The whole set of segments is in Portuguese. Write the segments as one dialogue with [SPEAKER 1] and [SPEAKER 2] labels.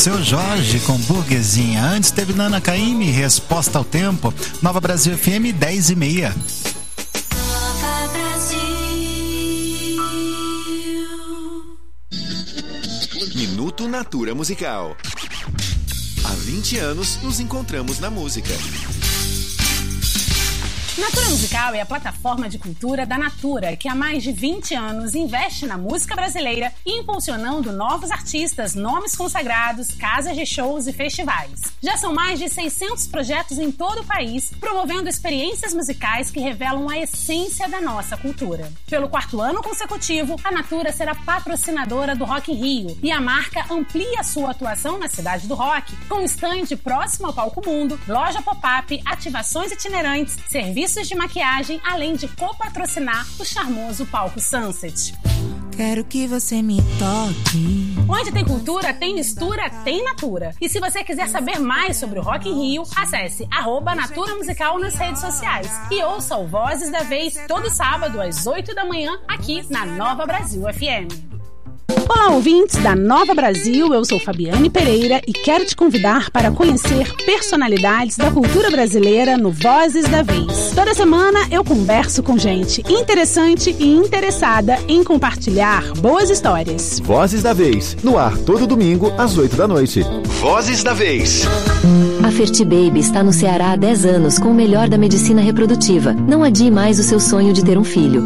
[SPEAKER 1] Seu Jorge com Burguesinha. Antes teve Nana Caymmi, Resposta ao Tempo. Nova Brasil FM, 10h30.
[SPEAKER 2] Minuto Natura Musical. Há 20 anos nos encontramos na música.
[SPEAKER 3] Natura Musical é a plataforma de cultura da Natura, que há mais de 20 anos investe na música brasileira, impulsionando novos artistas, nomes consagrados, casas de shows e festivais. Já são mais de 600 projetos em todo o país, promovendo experiências musicais que revelam a essência da nossa cultura. Pelo 4º ano consecutivo, a Natura será patrocinadora do Rock in Rio e a marca amplia sua atuação na cidade do rock, com estande próximo ao Palco Mundo, loja pop-up, ativações itinerantes, serviços de maquiagem, além de copatrocinar o charmoso Palco Sunset.
[SPEAKER 4] Quero que você me toque.
[SPEAKER 3] Onde tem cultura, tem mistura, tem Natura. E se você quiser saber mais sobre o Rock in Rio, acesse @Natura Musical nas redes sociais e ouça o Vozes da Vez todo sábado às 8 da manhã aqui na Nova Brasil FM. Olá, ouvintes da Nova Brasil, eu sou Fabiane Pereira e quero te convidar para conhecer personalidades da cultura brasileira no Vozes da Vez. Toda semana eu converso com gente interessante e interessada em compartilhar boas histórias.
[SPEAKER 5] Vozes da Vez, no ar todo domingo às 8 da noite.
[SPEAKER 2] Vozes da Vez.
[SPEAKER 6] A Fertibaby está no Ceará há 10 anos com o melhor da medicina reprodutiva. Não adie mais o seu sonho de ter um filho.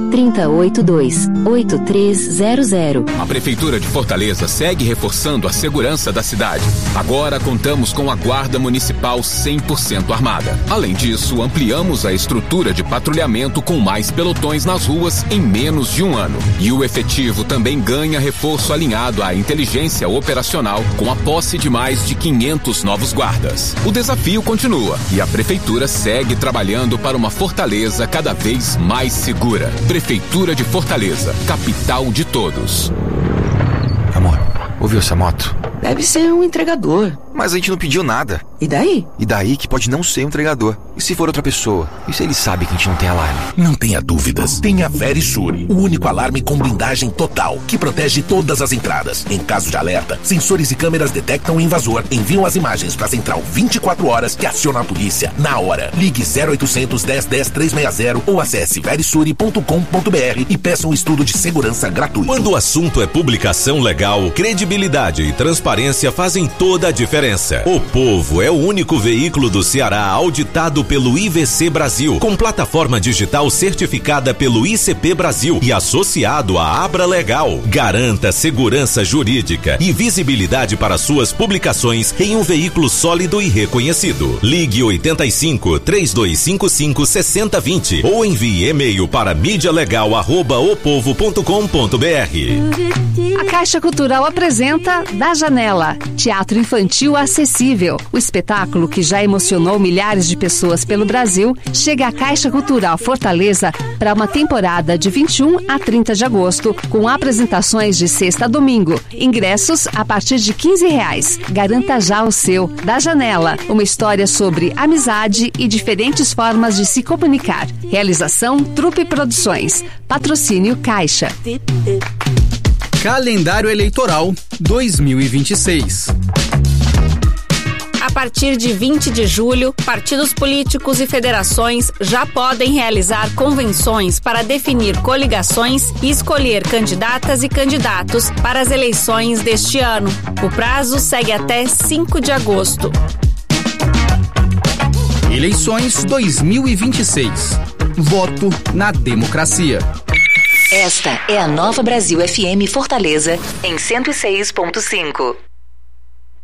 [SPEAKER 6] 3082-8300.
[SPEAKER 7] A Prefeitura de Fortaleza segue reforçando a segurança da cidade. Agora contamos com a Guarda Municipal 100% armada. Além disso, ampliamos a estrutura de patrulhamento com mais pelotões nas ruas em menos de um ano. E o efetivo também ganha reforço alinhado à inteligência operacional com a posse de mais de 500 novos guardas. O desafio continua e a Prefeitura segue trabalhando para uma Fortaleza cada vez mais segura. Prefeitura de Fortaleza, capital de todos.
[SPEAKER 8] Amor, ouviu essa moto?
[SPEAKER 9] Deve ser um entregador.
[SPEAKER 8] Mas a gente não pediu nada.
[SPEAKER 9] E daí?
[SPEAKER 8] E daí que pode não ser um entregador. E se for outra pessoa? E se ele sabe que a gente não tem alarme?
[SPEAKER 10] Não tenha dúvidas. Tenha Verisure, o único alarme com blindagem total, que protege todas as entradas. Em caso de alerta, sensores e câmeras detectam o invasor, enviam as imagens para a central 24 horas que aciona a polícia na hora. Ligue 0800 10 10 360 ou acesse verisure.com.br e peça um estudo de segurança gratuito.
[SPEAKER 11] Quando o assunto é publicação legal, credibilidade e transparência fazem toda a diferença. O Povo é o único veículo do Ceará auditado pelo IVC Brasil, com plataforma digital certificada pelo ICP Brasil e associado à Abra Legal. Garanta segurança jurídica e visibilidade para suas publicações em um veículo sólido e reconhecido. Ligue 85 3255 6020 ou envie e-mail para medialegal@opovo.com.br.
[SPEAKER 12] A Caixa Cultural apresenta Da Janela, teatro infantil acessível. O espetáculo, que já emocionou milhares de pessoas pelo Brasil, chega à Caixa Cultural Fortaleza para uma temporada de 21 a 30 de agosto, com apresentações de sexta a domingo. Ingressos a partir de R$15. Garanta já o seu. Da Janela, uma história sobre amizade e diferentes formas de se comunicar. Realização Trupe Produções. Patrocínio Caixa.
[SPEAKER 13] Calendário Eleitoral 2026.
[SPEAKER 14] A partir de 20 de julho, partidos políticos e federações já podem realizar convenções para definir coligações e escolher candidatas e candidatos para as eleições deste ano. O prazo segue até 5 de agosto.
[SPEAKER 13] Eleições 2026. Voto na democracia.
[SPEAKER 6] Esta é a Nova Brasil FM Fortaleza, em 106.5.